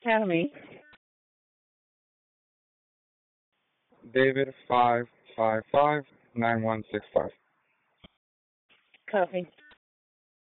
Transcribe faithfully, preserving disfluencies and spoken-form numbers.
Academy. David five five five nine one six five. Copy.